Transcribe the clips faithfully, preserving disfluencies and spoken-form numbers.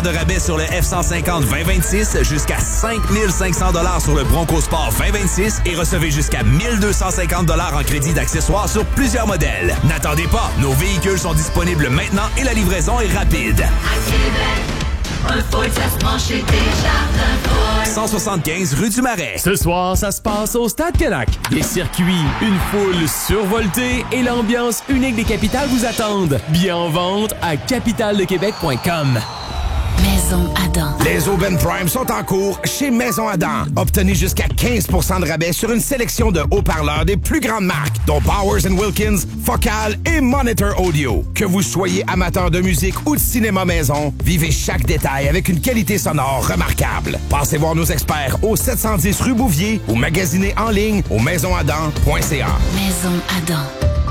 de rabais sur le F cent cinquante vingt vingt-six, jusqu'à cinq mille cinq cents dollars sur le Bronco Sport vingt vingt-six et recevez jusqu'à mille deux cent cinquante dollars en crédit d'accessoires sur plusieurs modèles. N'attendez pas, nos véhicules sont disponibles maintenant et la livraison est rapide. À Québec, un Ford, ça se mange chez Desjardins Ford. cent soixante-quinze rue du Marais. Ce soir, ça se passe au Stade Canac. Des circuits, une foule survoltée et l'ambiance unique des capitales vous attendent. Billets en vente à capitale de québec point com. Maison Adam. Les Aubaine Prime sont en cours chez Maison Adam. Obtenez jusqu'à quinze pour cent de rabais sur une sélection de haut-parleurs des plus grandes marques, dont Bowers and Wilkins, Focal et Monitor Audio. Que vous soyez amateur de musique ou de cinéma maison, vivez chaque détail avec une qualité sonore remarquable. Passez voir nos experts au sept cent dix rue Bouvier ou magasinez en ligne au maison adam point c a. Maison Adam.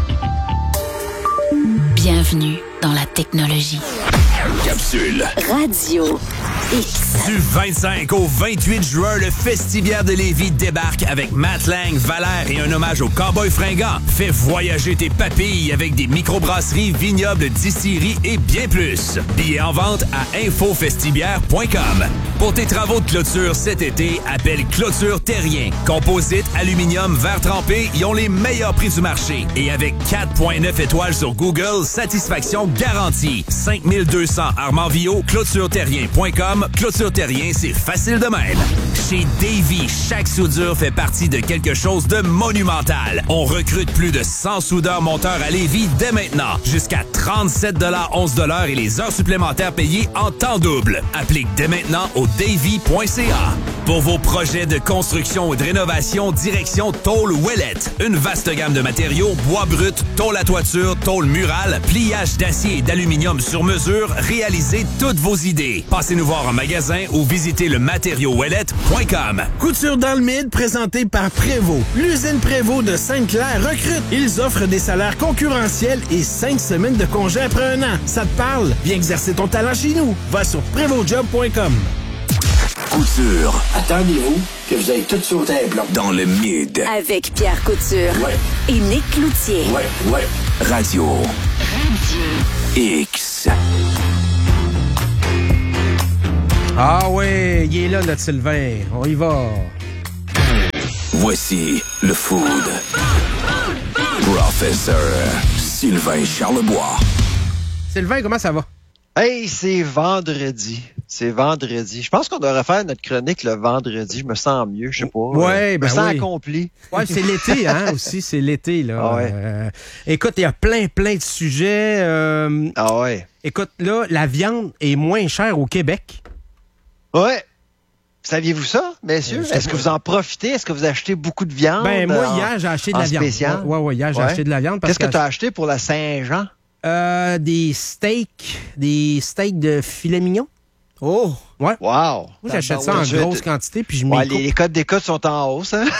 Bienvenue dans la technologie. Capsule. Radio X. Du vingt-cinq au vingt-huit juin, le Festibiaire de Lévis débarque avec Matt Lang, Valère et un hommage aux cowboys fringants. Fais voyager tes papilles avec des microbrasseries, vignobles, distilleries et bien plus. Billets en vente à info festibiaire point com. Pour tes travaux de clôture cet été, appelle Clôture Terrien. Composite, aluminium, verre trempé, ils ont les meilleurs prix du marché. Et avec quatre virgule neuf étoiles sur Google, satisfaction garantie. cinq mille deux cents Armand Villot, clôture terrien point com. Clôture Terrien, c'est facile de même. Chez Davy, chaque soudure fait partie de quelque chose de monumental. On recrute plus de cent soudeurs monteurs à Lévis dès maintenant. Jusqu'à trente-sept dollars onze dollars et les heures supplémentaires payées en temps double. Applique dès maintenant au davy point c a. Pour vos projets de construction ou de rénovation, direction Tôle Ouellette. Une vaste gamme de matériaux, bois brut, tôle à toiture, tôle murale, pliage d'acier et d'aluminium sur mesure. Réalisez toutes vos idées. Passez-nous voir en magasin ou visitez le matériau ouellette point com. Couture dans le mid, présentée par Prévost. L'usine Prévost de Sainte-Claire recrute. Ils offrent des salaires concurrentiels et cinq semaines de congé après un an. Ça te parle? Viens exercer ton talent chez nous. Va sur prévost job point com. Couture. Attendez-vous que vous ayez tout sauté un plomb. Dans le mid. Avec Pierre Couture. Ouais. Et Nick Cloutier. Ouais, ouais. Radio. X. Ah ouais, il est là, notre Sylvain. On y va. Voici le food. Professeur Sylvain Charlebois. Sylvain, comment ça va? Hey, c'est vendredi. C'est vendredi. Je pense qu'on devrait faire notre chronique le vendredi. Je me sens mieux, je sais pas. Ouais, je ben me sens oui. accompli. Ouais, c'est l'été, hein, aussi. C'est l'été, là. Ah ouais. Euh, écoute, il y a plein, plein de sujets. Euh, ah ouais. Écoute, là, la viande est moins chère au Québec. Ouais. Saviez-vous ça, messieurs? Est-ce que vous en profitez? Est-ce que vous achetez beaucoup de viande? Ben, moi, en, hier, j'ai acheté de la viande. Spécial? Ouais, ouais, hier, j'ai ouais. acheté de la viande. Qu'est-ce que, que tu as acheté pour la Saint-Jean? Euh, des steaks. Des steaks de filet mignon. Oh! Ouais. Wow! Moi, j'achète ça en je grosse te... quantité, puis je ouais, m'y les, les codes d'écoute sont en hausse, hein?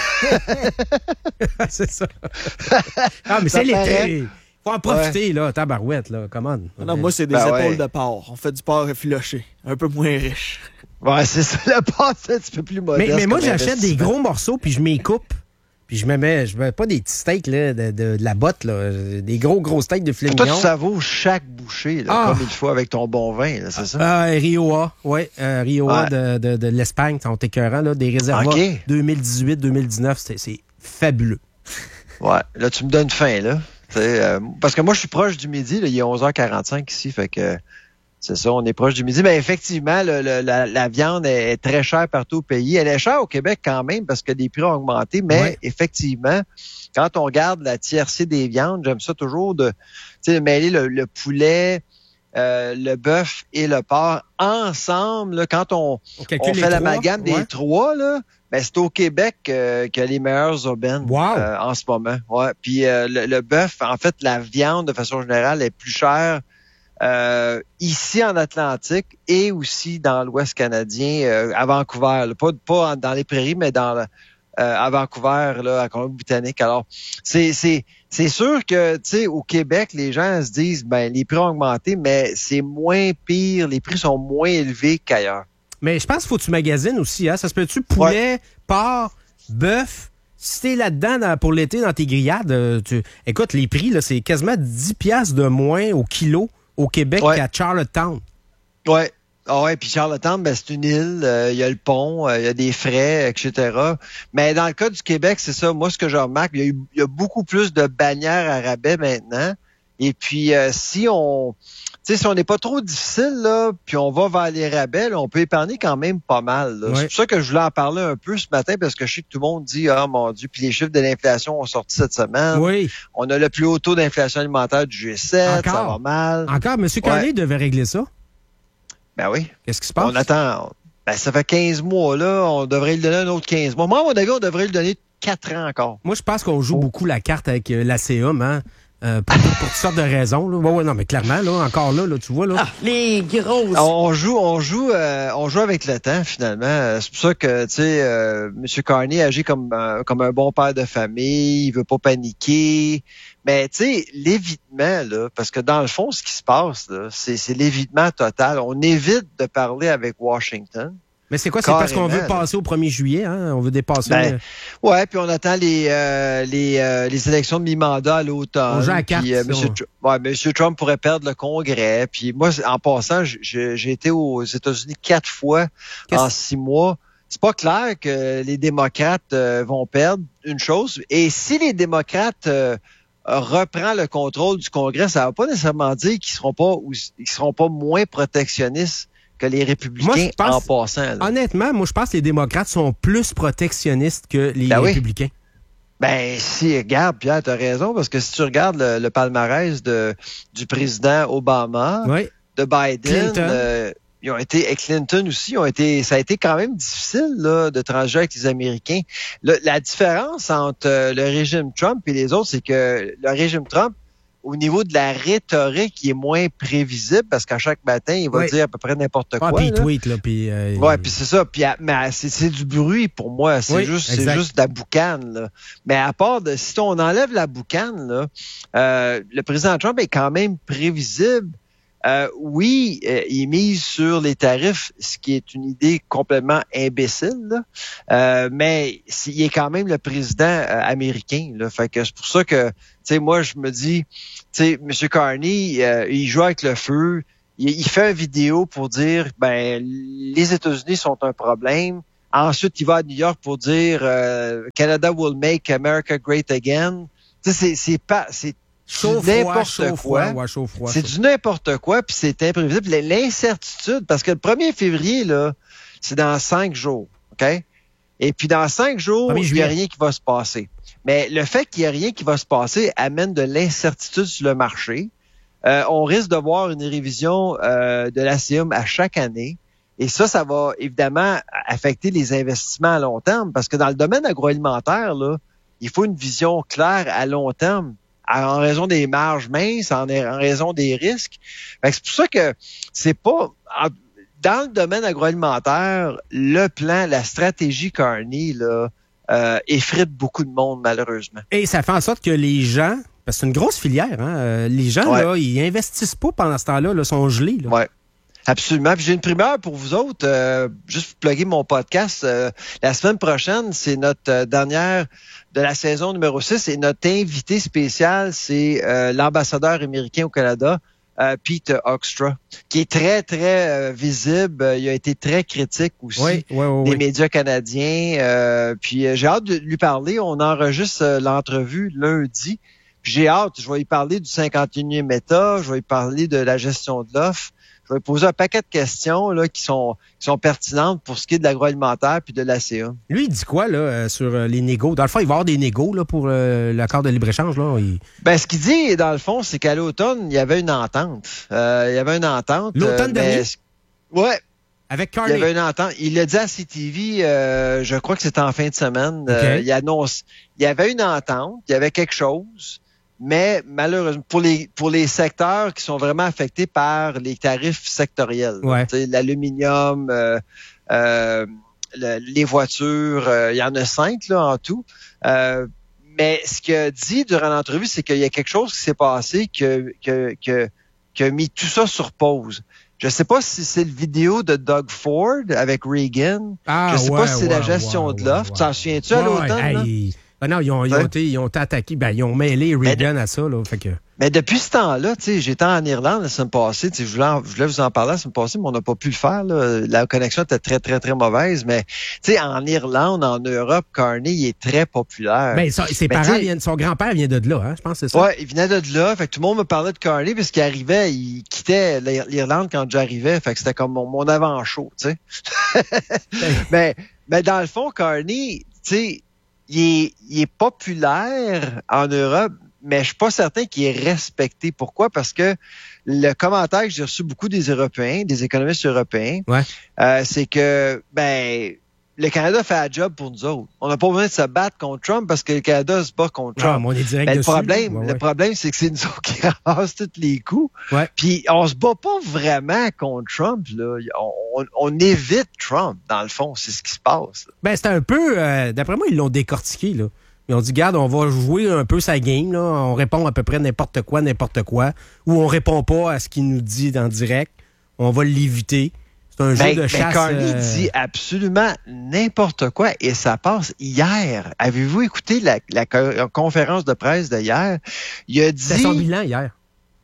C'est ça. Ah, mais ça c'est paraît. l'été. Faut en profiter, ouais. là, tabarouette, là. Come on. Non, moi, c'est des ben épaules ouais. de porc. On fait du porc effiloché. Un peu moins riche. Ouais, c'est ça. Le porc, c'est un petit peu plus modeste. Mais, mais moi, comme j'achète des gros morceaux, puis je m'y coupe. Puis je me mets, je mets pas des petits steaks là, de, de, de la botte, là, des gros, gros steaks de filet toi, mignon. tu savoures chaque bouchée, là, Ah. comme il faut avec ton bon vin, là, c'est ça? Ah, Rioja, oui. Euh, Rioja Ouais. de, de, de l'Espagne, sont écœurants, là, des réservoirs Ok. deux mille dix-huit deux mille dix-neuf, c'est, c'est fabuleux. Ouais, là, tu me donnes faim, là. Euh, parce que moi, je suis proche du midi, là, il est onze heures quarante-cinq ici, fait que c'est ça, on est proche du midi. Mais effectivement, le, le, la, la viande est, est très chère partout au pays. Elle est chère au Québec quand même parce que les prix ont augmenté, mais Ouais. effectivement, quand on regarde la tiercé des viandes, j'aime ça toujours de, tu sais, de mêler le, le poulet, euh, le bœuf et le porc ensemble. Là, quand on, On, on fait l'amalgame des ouais. trois, là, ben, c'est au Québec euh, qu'il y a les meilleures aubaines Wow. euh, en ce moment. Ouais. Puis euh, le, le bœuf, en fait, la viande de façon générale est plus chère euh, ici en Atlantique et aussi dans l'Ouest canadien, euh, à Vancouver. Là. Pas, pas dans les prairies, mais dans le, euh, à Vancouver, là, à Colombie-Britannique. Alors, c'est c'est c'est sûr que, tu sais, au Québec, les gens se disent, ben les prix ont augmenté, mais c'est moins pire, les prix sont moins élevés qu'ailleurs. Mais je pense qu'il faut que tu magasines aussi, hein. Ça se peut-tu poulet, ouais. porc, bœuf? Si t'es là-dedans dans, pour l'été dans tes grillades, euh, tu... écoute, les prix, là, c'est quasiment dix piastres de moins au kilo au Québec ouais. qu'à Charlottetown. Ouais. Ah ouais, puis Charlottetown, ben, c'est une île, il euh, y a le pont, il euh, y a des frais, et cetera. Mais dans le cas du Québec, c'est ça. Moi, ce que je remarque, il y, y a beaucoup plus de bannières à rabais maintenant. Et puis, euh, si on... Tu sais, si on n'est pas trop difficile, là, puis on va vers les rabais, là, on peut épargner quand même pas mal. Là. Ouais. C'est pour ça que je voulais en parler un peu ce matin, parce que je sais que tout le monde dit « Ah, mon Dieu », puis les chiffres de l'inflation ont sorti cette semaine. Oui. On a le plus haut taux d'inflation alimentaire du G sept, Encore? Ça va mal. Encore? M. Carney ouais. devait régler ça? Ben oui. Qu'est-ce qui se passe? On attend... Ben, ça fait quinze mois, là. On devrait lui donner un autre quinze mois. Moi, à mon avis, on devrait lui donner quatre ans encore. Moi, je pense qu'on joue oh. beaucoup la carte avec euh, l'A C A, hein? Euh, pour, pour toutes sortes de raisons. Là. Ouais, ouais, non, mais clairement, là, encore là, là, tu vois, là. Ah, les grosses. On joue, on joue, euh, on joue avec le temps, finalement. C'est pour ça que, tu sais, euh, M. Carney agit comme, euh, comme un bon père de famille. Il veut pas paniquer. Mais, tu sais, l'évitement, là, parce que dans le fond, ce qui se passe, là, c'est, c'est l'évitement total. On évite de parler avec Washington. Mais c'est quoi? C'est parce qu'on veut passer au premier juillet, hein? On veut dépasser... Ben, le... Ouais, puis on attend les euh, les, euh, les élections de mi-mandat à l'automne. On joue à la carte, puis, euh, Monsieur, Tr- ouais, Monsieur Trump pourrait perdre le Congrès. Puis moi, en passant, j'ai, j'ai été aux États-Unis quatre fois Qu'est-ce... en six mois. C'est pas clair que les démocrates euh, vont perdre une chose. Et si les démocrates... Euh, reprend le contrôle du Congrès, ça ne va pas nécessairement dire qu'ils seront pas ou ils seront pas moins protectionnistes que les républicains moi, pense, en passant. Là. Honnêtement, moi je pense que les démocrates sont plus protectionnistes que les ben républicains. Oui. Ben si, regarde, Pierre, tu as raison, parce que si tu regardes le, le palmarès de, du président Obama, oui. de Biden, euh, ils ont été, et Clinton aussi, ont été, ça a été quand même difficile là, de transiger avec les Américains. Le, la différence entre euh, le régime Trump et les autres, c'est que le régime Trump, au niveau de la rhétorique, il est moins prévisible parce qu'à chaque matin, il va oui. dire à peu près n'importe quoi. Ah, puis il tweet, là, puis... Euh, ouais, puis c'est ça. Puis, mais c'est, c'est du bruit pour moi. C'est oui, juste, c'est juste de la boucane, là. Mais à part de, si on enlève la boucane, là, euh, le président Trump est quand même prévisible. Euh, oui, euh, il mise sur les tarifs, ce qui est une idée complètement imbécile, là. Euh, mais il est quand même le président euh, américain. Là. Fait que c'est pour ça que, tu sais, moi je me dis, tu sais, M. Carney, euh, il joue avec le feu. Il, il fait une vidéo pour dire, ben, les États-Unis sont un problème. Ensuite, il va à New York pour dire, euh, Canada will make America great again. Tu sais, c'est, c'est pas, c'est Chaud, n'importe froid, chaud, quoi. Froid, ouais, chaud, froid, c'est chaud. du n'importe quoi, puis c'est imprévisible. L'incertitude, parce que le premier février, là, c'est dans cinq jours, OK? Et puis dans cinq jours, il n'y a rien qui va se passer. Mais le fait qu'il n'y a rien qui va se passer amène de l'incertitude sur le marché. Euh, on risque de voir une révision euh, de l'A C M à chaque année. Et ça, ça va évidemment affecter les investissements à long terme, parce que dans le domaine agroalimentaire, là, il faut une vision claire à long terme. En raison des marges minces, en, en raison des risques. Fait que c'est pour ça que c'est pas... Dans le domaine agroalimentaire, le plan, la stratégie Carney, là, euh, effrite beaucoup de monde, malheureusement. Et ça fait en sorte que les gens... Parce que c'est une grosse filière, hein? Les gens, ouais. là, ils investissent pas pendant ce temps-là, là, sont gelés. Là. Ouais. Absolument. Puis j'ai une primeur pour vous autres. Euh, juste pour plugger mon podcast. Euh, la semaine prochaine, c'est notre euh, dernière de la saison numéro six et notre invité spécial, c'est euh, l'ambassadeur américain au Canada, euh, Pete Hoekstra, qui est très, très euh, visible. Il a été très critique aussi oui, oui, oui, des oui. médias canadiens. Euh, puis euh, j'ai hâte de lui parler. On enregistre euh, l'entrevue lundi. Puis j'ai hâte. Je vais lui parler du cinquante et unième État. Je vais lui parler de la gestion de l'offre. Je vais poser un paquet de questions là, qui sont qui sont pertinentes pour ce qui est de l'agroalimentaire puis de l'A C A. Lui, il dit quoi là euh, sur euh, les négos? Dans le fond, il va y avoir des négos là, pour euh, l'accord de libre-échange. Là. Il... Ben, ce qu'il dit, dans le fond, c'est qu'à l'automne, il y avait une entente. Euh, il y avait une entente. L'automne euh, dernier? Mais... Ouais. Avec Carney? Il y avait une entente. Il l'a dit à C T V, euh, je crois que c'était en fin de semaine. Okay. Euh, il annonce. Il y avait une entente, il y avait quelque chose. Mais malheureusement, pour les pour les secteurs qui sont vraiment affectés par les tarifs sectoriels, ouais. l'aluminium, euh, euh, le, les voitures, euh, il y en a cinq là en tout. Euh, mais ce qu'il a dit durant l'entrevue, c'est qu'il y a quelque chose qui s'est passé que que que qui a mis tout ça sur pause. Je sais pas si c'est le vidéo de Doug Ford avec Reagan. Ah, je sais ouais, pas si c'est ouais, la gestion ouais, de l'offre. ouais, tu t'en souviens-tu ouais, à l'automne? hey, Ben non, ils ont, ils ont, été, ils ont été attaqués. Ben, ils ont mêlé Reagan à ça. Là, fait que... Mais depuis ce temps-là, tu sais, j'étais en Irlande la semaine passée. Tu sais, je voulais, en, je voulais vous en parler la semaine passée, mais on n'a pas pu le faire. Là. La connexion était très, très, très mauvaise. Mais tu sais, en Irlande, en Europe, Carney, il est très populaire. Ben, ça, ses mais parents viennent, son grand-père vient de là, hein, je pense que c'est ça. Ouais, il venait de là. Fait que tout le monde me parlait de Carney parce qu'il arrivait, il quittait l'Irlande quand j'arrivais. Fait que c'était comme mon, mon avant-show, tu sais. mais, mais dans le fond, Carney, tu sais, il est, il est populaire en Europe, mais je suis pas certain qu'il est respecté. Pourquoi? Parce que le commentaire que j'ai reçu beaucoup des Européens, des économistes européens, ouais. euh, c'est que ben le Canada fait la job pour nous autres. On n'a pas besoin de se battre contre Trump parce que le Canada se bat contre Trump. Ah, mais on est direct mais le dessus. problème, ouais, ouais. le problème, c'est que c'est nous autres qui ramassent tous les coups. Ouais. Puis on se bat pas vraiment contre Trump. Là. On, on, on évite Trump, dans le fond. C'est ce qui se passe. Là. Ben, c'est un peu... Euh, d'après moi, ils l'ont décortiqué, là. Ils ont dit, garde, on va jouer un peu sa game, là. On répond à peu près n'importe quoi, n'importe quoi. Ou on répond pas à ce qu'il nous dit en direct. On va l'éviter. C'est un jeu ben, de chasse. Ben Carney euh... dit absolument n'importe quoi et ça passe hier. Avez-vous écouté la, la, la conférence de presse d'hier? Il a dit... C'était son bilan hier.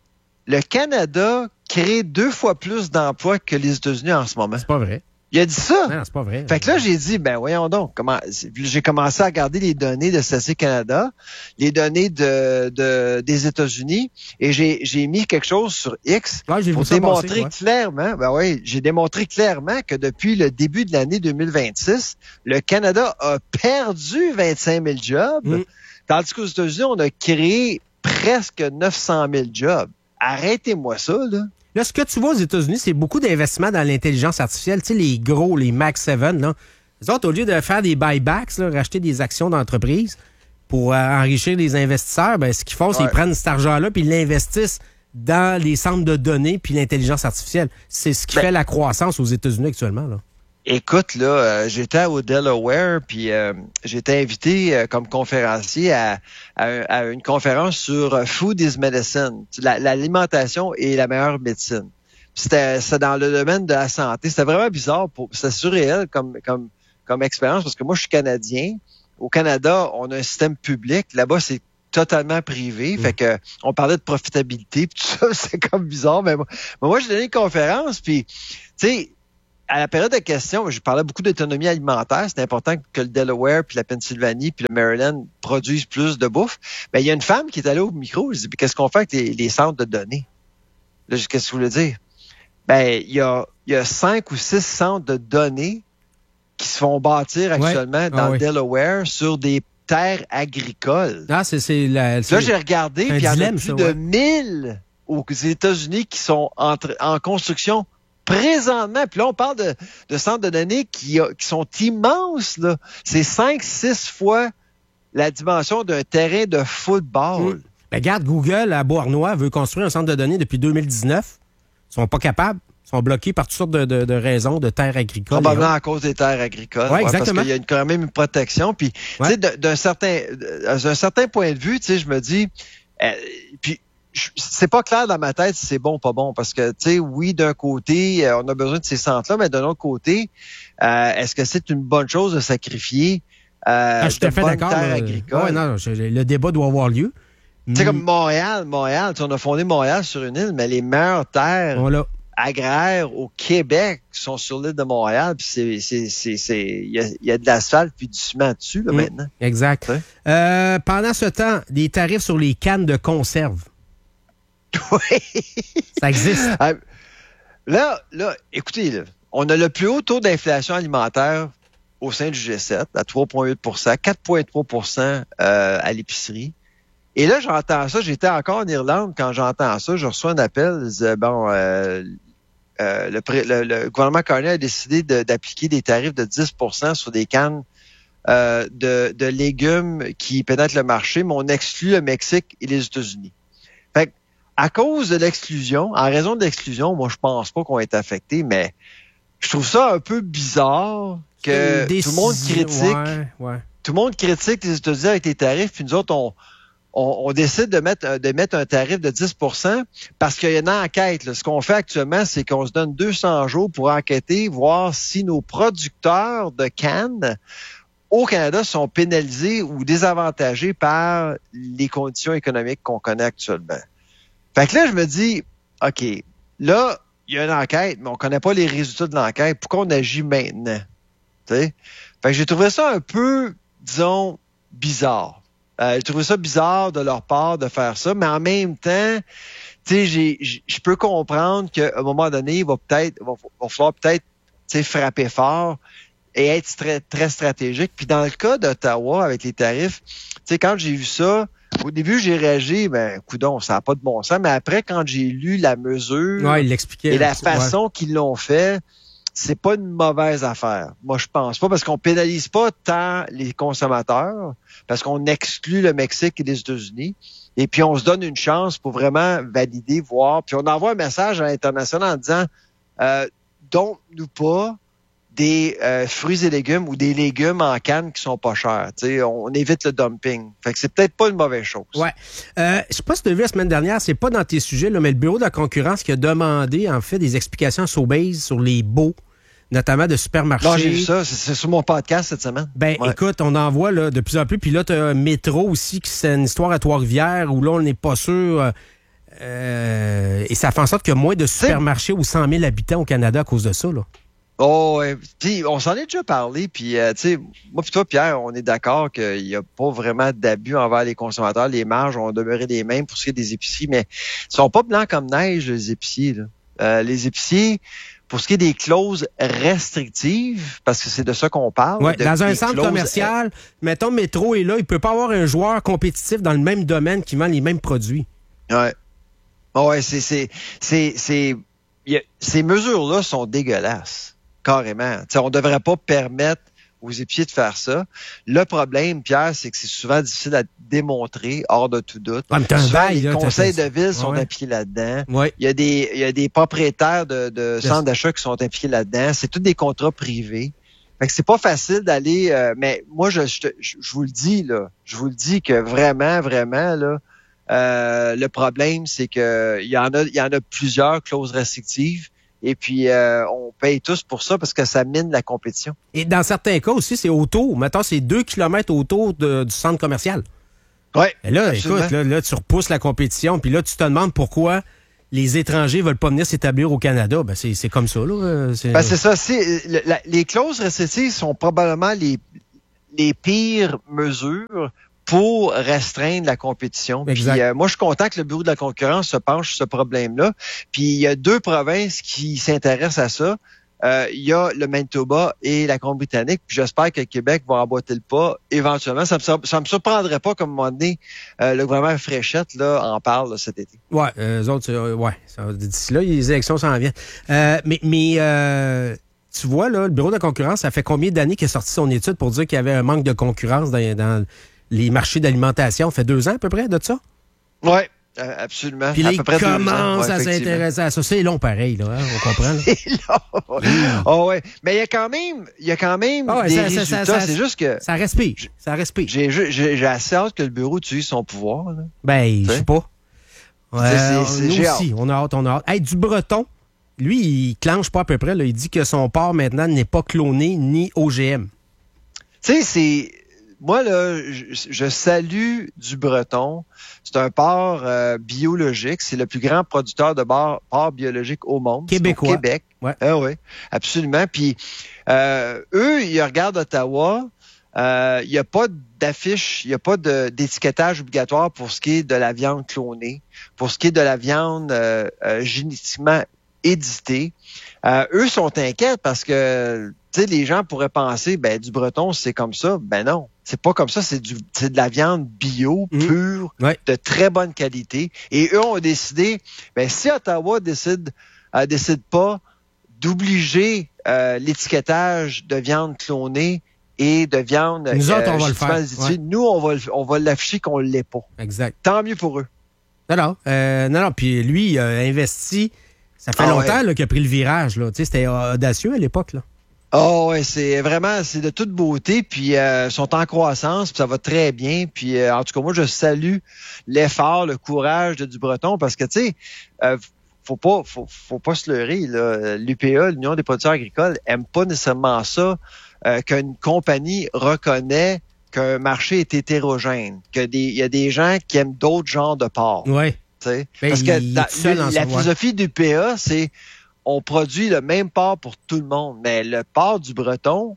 Le Canada crée deux fois plus d'emplois que les États-Unis en ce moment. C'est pas vrai. Il a dit ça. Non, c'est pas vrai. Fait que là, j'ai dit, ben voyons donc, comment j'ai commencé à regarder les données de Statistique Canada, les données de, de des États-Unis, et j'ai j'ai mis quelque chose sur X ouais, j'ai pour vu ça démontrer passer, ouais. clairement, ben oui, j'ai démontré clairement que depuis le début de l'année deux mille vingt-six, le Canada a perdu vingt-cinq mille jobs, mm. tandis qu'aux États-Unis, on a créé presque neuf cent mille jobs. Arrêtez-moi ça, là. Là, ce que tu vois aux États-Unis, c'est beaucoup d'investissements dans l'intelligence artificielle. Tu sais, les gros, les Max sept, là. Les autres, au lieu de faire des buybacks, là, racheter des actions d'entreprise pour euh, enrichir les investisseurs, ben, ce qu'ils font, c'est ouais. qu'ils prennent cet argent-là puis ils l'investissent dans les centres de données puis l'intelligence artificielle. C'est ce qui ben, fait la croissance aux États-Unis actuellement, là. Écoute, là, euh, j'étais au Delaware, puis euh, j'étais invité euh, comme conférencier à, à, à une conférence sur euh, Food is Medicine, la, l'alimentation est la meilleure médecine. C'était, c'était dans le domaine de la santé. C'était vraiment bizarre, pour, c'était surréel comme, comme, comme expérience, parce que moi, je suis Canadien. Au Canada, on a un système public. Là-bas, c'est totalement privé. Mmh. Fait que on parlait de profitabilité, puis tout ça, c'est comme bizarre. Mais moi, mais moi j'ai donné une conférence, puis, tu sais, à la période de questions, je parlais beaucoup d'autonomie alimentaire. C'est important que le Delaware, puis la Pennsylvanie, puis le Maryland produisent plus de bouffe. Ben, il y a une femme qui est allée au micro. Je dis, qu'est-ce qu'on fait avec les, les centres de données? Là, qu'est-ce que vous voulez dire? Ben, il y a, il y a cinq ou six centres de données qui se font bâtir actuellement ouais. dans ah, le oui. Delaware sur des terres agricoles. Ah, c'est, c'est la, c'est Là, j'ai regardé, puis il y en a plus ça, de ouais. mille aux États-Unis qui sont en, en construction présentement. Puis là, on parle de, de centres de données qui, qui sont immenses, là. C'est cinq, six fois la dimension d'un terrain de football. Mmh. Ben, regarde, Google, à Beauharnois, veut construire un centre de données depuis deux mille dix-neuf. Ils sont pas capables. Ils sont bloqués par toutes sortes de, de, de raisons, de terres agricoles. Probablement à cause des terres agricoles. Ouais, exactement. Ouais, parce qu'il y a une, quand même une protection. Puis, ouais. tu sais, d'un certain, d'un certain point de vue, tu sais, je me dis, euh, puis, c'est pas clair dans ma tête si c'est bon ou pas bon, parce que, tu sais, oui, d'un côté, euh, on a besoin de ces centres-là, mais d'un autre côté, euh, est-ce que c'est une bonne chose de sacrifier euh, ah, je suis tout à fait d'accord. terres Le... agricoles? Ouais, non, je, le débat doit avoir lieu. Tu sais, mm. comme Montréal, Montréal, on a fondé Montréal sur une île, mais les meilleures terres voilà. agraires au Québec sont sur l'île de Montréal, puis c'est, c'est, c'est, c'est, il y a, il y a de l'asphalte puis du ciment dessus, là, mm. maintenant. Exact. Euh, pendant ce temps, des tarifs sur les cannes de conserve. Oui. Ça existe. Là, là, écoutez, là, on a le plus haut taux d'inflation alimentaire au sein du G sept, à trois virgule huit pour cent, quatre virgule trois pour cent euh, à l'épicerie. Et là, j'entends ça, j'étais encore en Irlande, quand j'entends ça, je reçois un appel, je disais, bon, euh, euh, le, le, le gouvernement Carney a décidé de, d'appliquer des tarifs de dix pour cent sur des cannes euh, de, de légumes qui pénètrent le marché, mais on exclut le Mexique et les États-Unis. Fait que, à cause de l'exclusion, en raison de l'exclusion, moi, je pense pas qu'on est affecté, mais je trouve ça un peu bizarre que tout le monde critique, ouais, ouais. tout le monde critique les États-Unis avec les tarifs, puis nous autres, on, on, on décide de mettre, de mettre un tarif de dix pour cent parce qu'il y a une enquête. Là. Ce qu'on fait actuellement, c'est qu'on se donne deux cents jours pour enquêter, voir si nos producteurs de cannes au Canada sont pénalisés ou désavantagés par les conditions économiques qu'on connaît actuellement. Fait que là, je me dis, OK, là, il y a une enquête, mais on connaît pas les résultats de l'enquête. Pourquoi on agit maintenant? T'sais? Fait que j'ai trouvé ça un peu, disons, bizarre. Euh, j'ai trouvé ça bizarre de leur part de faire ça, mais en même temps, tu sais, je peux comprendre qu'à un moment donné, il va peut-être, va, va falloir peut-être, tu sais, frapper fort et être très, très stratégique. Puis dans le cas d'Ottawa, avec les tarifs, tu sais, quand j'ai vu ça, au début, j'ai réagi, ben, coudonc, ça n'a pas de bon sens. Mais après, quand j'ai lu la mesure ouais, il l'expliquait, et la façon ouais. qu'ils l'ont fait, c'est pas une mauvaise affaire. Moi, je pense pas, parce qu'on pénalise pas tant les consommateurs, parce qu'on exclut le Mexique et les États-Unis. Et puis, on se donne une chance pour vraiment valider, voir. Puis, on envoie un message à l'international en disant, euh, donne-nous pas des euh, fruits et légumes ou des légumes en canne qui sont pas chers. T'sais, on évite le dumping. Fait que c'est peut-être pas une mauvaise chose. Ouais. Euh, je sais pas si tu as vu la semaine dernière, c'est pas dans tes sujets, là, mais le Bureau de la concurrence qui a demandé, en fait, des explications à Sobeys sur les baux, notamment de supermarchés. Non, j'ai vu ça. C'est, c'est sur mon podcast cette semaine. Ben, ouais. Écoute, on en voit là, de plus en plus. Puis là, tu as un métro aussi, qui c'est une histoire à Trois-Rivières, où là, on n'est pas sûr. Euh, et ça fait en sorte qu'il y a moins de supermarchés aux cent mille habitants au Canada à cause de ça, là. Oh, ouais. Puis on s'en est déjà parlé, puis euh, tu sais, moi puis toi, Pierre, on est d'accord qu'il n'y a pas vraiment d'abus envers les consommateurs. Les marges ont demeuré les mêmes pour ce qui est des épiciers, mais ils sont pas blancs comme neige, les épiciers. Là. Euh, les épiciers, pour ce qui est des clauses restrictives, parce que c'est de ça qu'on parle. Ouais, de, dans un centre clauses... commercial, mettons, Métro est là, il peut pas avoir un joueur compétitif dans le même domaine qui vend les mêmes produits. Ouais. Ouais, c'est, c'est, c'est, c'est, a, ces mesures-là sont dégueulasses. Carrément. T'sais, on ne devrait pas permettre aux épiciers de faire ça. Le problème, Pierre, c'est que c'est souvent difficile à démontrer, hors de tout doute. Ouais, souvent, bail, les là, conseils de ville sont ouais. impliqués là-dedans. Ouais. Il y a des, il y a des propriétaires de, de centres d'achat qui sont impliqués là-dedans. C'est tous des contrats privés. Fait que c'est pas facile d'aller. Euh, mais moi, je, je, je, je vous le dis là, je vous le dis que vraiment, vraiment là, euh, le problème, c'est que il y en a, il y en a plusieurs clauses restrictives. Et puis, euh, on paye tous pour ça parce que ça mine la compétition. Et dans certains cas aussi, c'est autour. Mettons, c'est deux kilomètres autour de, du centre commercial. Oui. Et là, absolument. écoute, là, là, tu repousses la compétition. Puis là, tu te demandes pourquoi les étrangers veulent pas venir s'établir au Canada. Ben, c'est, c'est comme ça, là. C'est, ben, c'est ça. C'est, le, la, les clauses restrictives sont probablement les, les pires mesures pour restreindre la compétition. Puis, euh, moi, je suis content que le Bureau de la concurrence se penche sur ce problème-là. Puis, il y a deux provinces qui s'intéressent à ça. Euh, il y a le Manitoba et la Colombie-Britannique. Puis, j'espère que le Québec va emboîter le pas éventuellement. Ça me, ça me surprendrait pas qu'à un moment donné, euh, le gouvernement Fréchette là, en parle là, cet été. Ouais, euh, eux autres, euh, ouais. Ça, d'ici là, les élections s'en viennent. Euh, mais mais euh, tu vois, là, le Bureau de la concurrence, ça fait combien d'années qu'il a sorti son étude pour dire qu'il y avait un manque de concurrence dans... dans les marchés d'alimentation? Ça fait deux ans à peu près de ça? Oui, euh, absolument. Puis là, ils ouais, commencent à s'intéresser à ça. C'est long pareil, là, hein, on comprend. Là. C'est long. Mmh. Oh, ouais. Mais il y a quand même, il y a quand même oh, ouais, des ça, résultats. Ça, ça, c'est juste que... Ça respire. Ça respire. J'ai, j'ai, j'ai assez hâte que le bureau utilise son pouvoir. Là. Ben, je sais pas. Ouais, c'est, c'est, nous aussi, hâte. on a hâte, on a hâte. Hey, du Breton, lui, il clenche pas à peu près. Là. Il dit que son porc, maintenant, n'est pas cloné ni O G M. Tu sais, c'est... Moi, là, je, je salue du Breton. C'est un porc euh, biologique. C'est le plus grand producteur de porc, porc biologique au monde. Québécois. Au Québec. Ouais. Ah oui, absolument. Puis, euh, eux, ils regardent Ottawa. Euh, il n'y a pas d'affiche, il n'y a pas de, d'étiquetage obligatoire pour ce qui est de la viande clonée, pour ce qui est de la viande euh, euh, génétiquement éditée. Euh, eux sont inquiets parce que, tu sais, les gens pourraient penser, ben, du Breton, c'est comme ça. Ben non. C'est pas comme ça, c'est du c'est de la viande bio, mmh. pure, ouais. de très bonne qualité. Et eux ont décidé, ben si Ottawa décide euh, décide pas d'obliger euh, l'étiquetage de viande clonée et de viande nous euh, autres, on va le faire. Ouais. Nous, on va on va l'afficher qu'on l'est pas. Exact. Tant mieux pour eux. Non, non, euh, non, non. Puis lui, il a investi. Ça fait ah, longtemps ouais. là, qu'il a pris le virage. Là. Tu sais, c'était audacieux à l'époque, là. Oh ouais, c'est vraiment, c'est de toute beauté, puis euh, sont en croissance, puis ça va très bien, puis euh, en tout cas, moi, je salue l'effort, le courage de du Breton, parce que, tu sais, euh, faut pas, faut, faut pas se leurrer, là. L'U P A, l'Union des producteurs agricoles, aime pas nécessairement ça, euh, qu'une compagnie reconnaît qu'un marché est hétérogène, que des, il y a des gens qui aiment d'autres genres de porc. Oui. Ben, il, parce que il la, la, la philosophie du P A, c'est on produit le même porc pour tout le monde, mais le porc du Breton,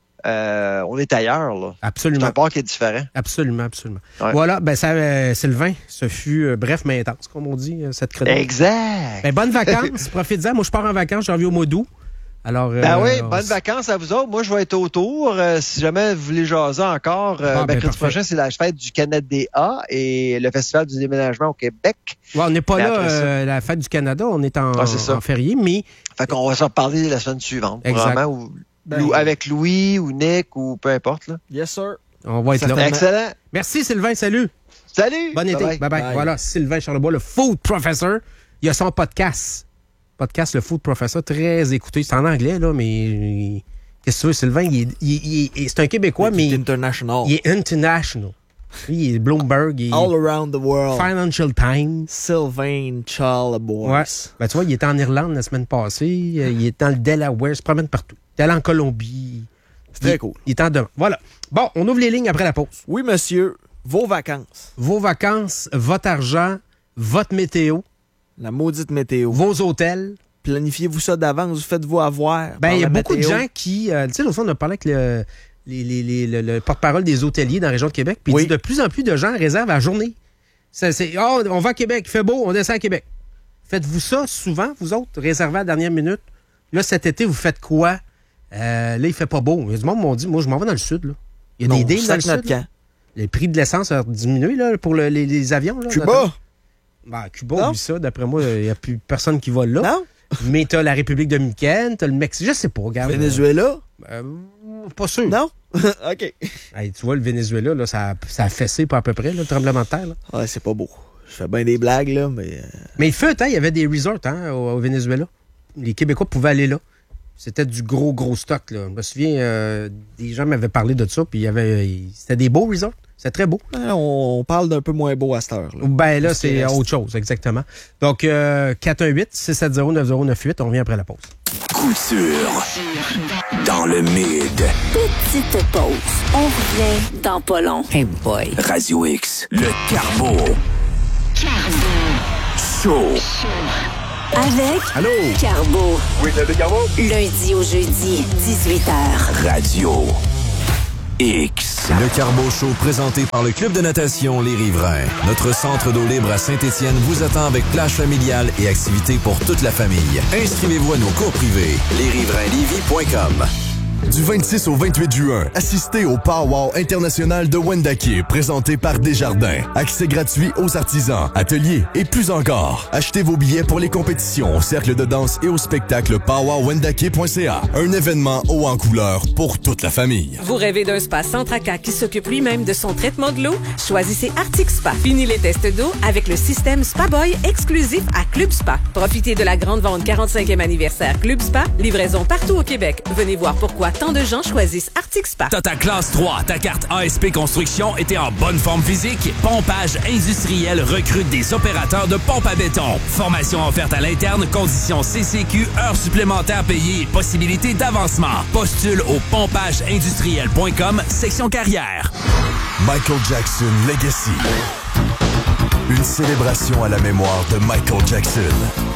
euh, on est ailleurs. Là. Absolument. C'est un porc qui est différent. Absolument, absolument. Ouais. Voilà, ben ça, euh, Sylvain, ce fut euh, bref mais intense, comme on dit, euh, cette chronique. Exact. Ben, bonnes vacances, profitez-en. Moi, je pars en vacances, j'en reviens au mois d'août. Alors, ben euh, oui, on... bonnes vacances à vous autres. Moi, je vais être autour. Euh, si jamais vous voulez jaser encore, euh, ah, ben, mercredi prochain, c'est la fête du Canada et le Festival du déménagement au Québec. Ouais, on n'est pas mais là, euh, la fête du Canada, on est en, ah, c'est en férié, mais... Fait qu'on va s'en reparler la semaine suivante. Exact. Vraiment, ou, Ben, ou avec Louis ou Nick ou peu importe. Là. Yes, sir. On va être là. Excellent. Merci, Sylvain, salut. Salut. Bon été. Bye-bye. Bye-bye. Bye. Voilà, Sylvain Charlebois, le Food Professor. Il a son podcast. Podcast, le Food Professor, très écouté. C'est en anglais, là, mais... Qu'est-ce que tu veux, Sylvain? Il est, il, il, c'est un Québécois, mais... Il est international. Il est international. Lui, il est Bloomberg. Il est All around the world. Financial Times. Sylvain Charlebois. Ouais. Ben, tu vois, il était en Irlande la semaine passée. Il est dans le Delaware. Il se promène partout. Il est allé en Colombie. C'est très il, cool. Il est en demande. Voilà. Bon, on ouvre les lignes après la pause. Oui, monsieur. Vos vacances. Vos vacances, votre argent, votre météo, La maudite météo. vos hôtels. Planifiez-vous ça d'avance. Vous faites-vous avoir. Ben, par il y a la beaucoup météo. de gens qui... Euh, tu sais, l'autre fois, on a parlé avec le, les, les, les, le, le porte-parole des hôteliers dans la région de Québec. Puis Oui. il dit de plus en plus de gens réservent à la journée. Ça, c'est, oh, on va à Québec, il fait beau, on descend à Québec. Faites-vous ça souvent, vous autres, réservez à la dernière minute? Là, cet été, vous faites quoi? Euh, là, il fait pas beau. Il y a du monde qui m'ont dit, moi, je m'en vais dans le sud. Là. Il y a Non, des deals dans le sac notre sud. là. camp. Le prix de l'essence a diminué là, pour le- les, les avions. Là, Cuba. notamment. Ben, Cuba, Non. oublie ça. D'après moi, il n'y a plus personne qui va là. Non? Mais t'as la République dominicaine, t'as le Mexique. Je sais pas, regarde. Venezuela? Euh, pas sûr. Non? OK. Hey, tu vois, le Venezuela, là, ça, a, ça a fessé pas à peu près, là, le tremblement de terre. Là. Ouais, c'est pas beau. Je fais bien des blagues, là, mais... euh, Mais il fut, hein, il y avait des resorts hein, au, au Venezuela. Les Québécois pouvaient aller là. C'était du gros, gros stock. Là. Je me souviens, euh, des gens m'avaient parlé de ça, puis il y avait, il- c'était des beaux resorts. C'était très beau. hein, on parle d'un peu moins beau à cette heure. Là. Ben là, Parce qu'il c'est reste. autre chose, exactement. Donc, euh, quatre un huit, six sept zéro, neuf zéro neuf huit, on revient après la pause. Couture. Dans le mid. Petite pause. On revient dans pas long. Hey boy. Radio X. Le Carbo. Show. Avec Allô? Carbo. Oui, c'est le Carbo? Lundi au jeudi, dix-huit heures. Radio X. Le Carbo Show présenté par le Club de natation Les Riverains. Notre centre d'eau libre à Saint-Étienne vous attend avec plage familiale et activités pour toute la famille. Inscrivez-vous à nos cours privés. les riverains lévis point com. Du vingt-six au vingt-huit juin, assistez au Pow-Wow international de Wendake, présenté par Desjardins. Accès gratuit aux artisans, ateliers et plus encore. Achetez vos billets pour les compétitions au cercle de danse et au spectacle powwow wendake point c a. Un événement haut en couleur pour toute la famille. Vous rêvez d'un spa sans tracas qui s'occupe lui-même de son traitement de l'eau? Choisissez Arctic Spa. Fini les tests d'eau avec le système Spa Boy exclusif à Club Spa. Profitez de la grande vente quarante-cinquième anniversaire Club Spa. Livraison partout au Québec. Venez voir pourquoi tant de gens choisissent Arctic Spa. T'as ta classe trois, ta carte A S P Construction et t'es en bonne forme physique? Pompage Industriel recrute des opérateurs de pompe à béton. Formation offerte à l'interne, conditions C C Q, heures supplémentaires payées, possibilité d'avancement. Postule au pompage industriel point com, section carrière. Michael Jackson Legacy. Une célébration à la mémoire de Michael Jackson.